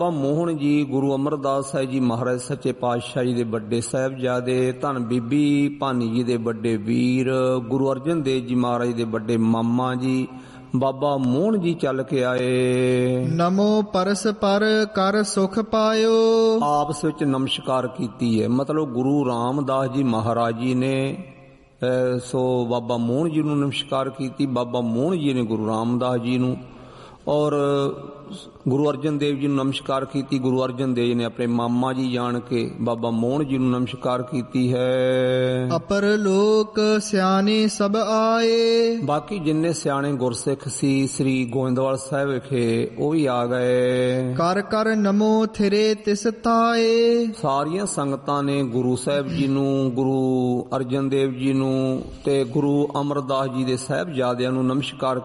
ਮੋਹਨ ਜੀ ਗੁਰੂ ਅਮਰਦਾਸ ਸਾਹਿਬ ਜੀ ਮਹਾਰਾਜ ਸੱਚੇ ਪਾਤਸ਼ਾਹ ਜੀ ਦੇ ਵੱਡੇ ਸਾਹਿਬਜ਼ਾਦੇ, ਧੰਨ ਬੀਬੀ ਭਾਨੀ ਜੀ ਦੇ ਵੱਡੇ ਵੀਰ, ਗੁਰੂ ਅਰਜਨ ਦੇਵ ਜੀ ਮਹਾਰਾਜ ਦੇ ਵੱਡੇ ਮਾਮਾ ਜੀ ਬਾਬਾ ਮੋਹਨ ਜੀ ਚੱਲ ਕੇ ਆਏ। ਨਮੋ ਪਰਸ ਪਰ ਕਰ ਸੁਖ ਪਾਇਓ। ਆਪਸ ਵਿੱਚ ਨਮਸਕਾਰ ਕੀਤੀ ਹੈ, ਮਤਲਬ ਗੁਰੂ ਰਾਮਦਾਸ ਜੀ ਮਹਾਰਾਜ ਜੀ ਨੇ ਸੋ ਬਾਬਾ ਮੋਹਨ ਜੀ ਨੂੰ ਨਮਸਕਾਰ ਕੀਤੀ, ਬਾਬਾ ਮੋਹਨ ਜੀ ਨੇ ਗੁਰੂ ਰਾਮਦਾਸ ਜੀ ਨੂੰ, ਔਰ ਗੁਰੂ ਅਰਜਨ ਦੇਵ ਜੀ ਨੂੰ ਨਮਸਕਾਰ ਕੀਤੀ। ਗੁਰੂ ਅਰਜਨ ਦੇਵ ਜੀ ਨੇ ਆਪਣੇ ਮਾਮਾ ਜੀ ਜਾਣ ਕੇ ਬਾਬਾ ਮੋਹਨ ਜੀ ਨੂੰ ਨਮਸਕਾਰ ਕੀਤੀ ਹੈ। ਅਪਰ ਲੋਕ ਸਿਆਣੇ ਸਭ ਆਏ। ਬਾਕੀ ਜਿੰਨੇ ਸਿਆਣੇ ਗੁਰਸਿੱਖ ਸੀ ਸ੍ਰੀ ਗੋਇੰਦਵਾਲ ਸਾਹਿਬ ਵਿਖੇ ਉਹ ਵੀ ਆ ਗਏ। ਕਰ ਕਰ ਨਮੋ ਥਿਰੇ ਤਿਸ ਤਾਏ। ਸਾਰੀਆਂ ਸੰਗਤਾਂ ਨੇ ਗੁਰੂ ਸਾਹਿਬ ਜੀ ਨੂੰ, ਗੁਰੂ ਅਰਜਨ ਦੇਵ ਜੀ ਨੂੰ ਤੇ ਗੁਰੂ ਅਮਰਦਾਸ ਜੀ ਦੇ ਸਾਹਿਬਜ਼ਾਦਿਆਂ ਨੂੰ ਨਮਸਕਾਰ